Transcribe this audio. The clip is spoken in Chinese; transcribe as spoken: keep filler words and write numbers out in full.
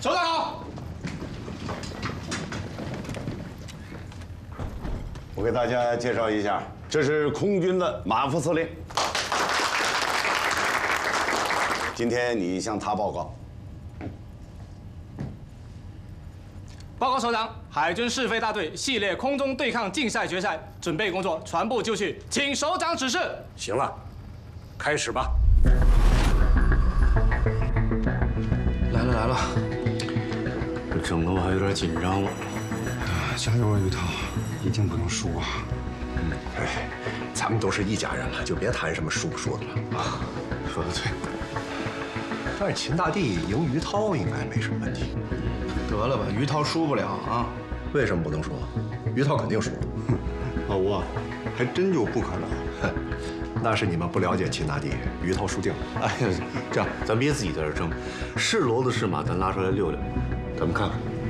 首长好。 我给大家介绍一下，这是空军的马副司令。今天你向他报告。 报告首长，海军试飞大队系列空中对抗竞赛决赛准备工作全部就绪，请首长指示。 行了，开始吧。 来了来了， 这整的我还有点紧张了。 加油啊，于涛，一定不能输啊！ 嗯，哎，咱们都是一家人了，就别谈什么输不输的了啊。 说的对。 但是秦大帝赢于涛应该没什么问题。 得了吧，于涛输不了啊！ 为什么不能输？于涛肯定输。 老吴啊，还真就不可能。 哼，那是你们不了解秦大帝，于涛输定了。 哎呀，这样咱别自己在这争，是骡子是马，咱拉出来溜溜，咱们看看